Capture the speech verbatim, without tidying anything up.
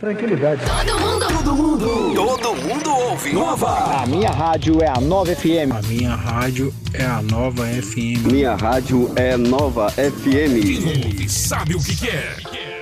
Tranquilidade. Todo mundo. Todo mundo. Todo mundo ouve. Nova. A minha rádio é a Nova F M. A minha rádio é a Nova F M. Minha rádio é Nova F M. Quem ouve sabe o que quer.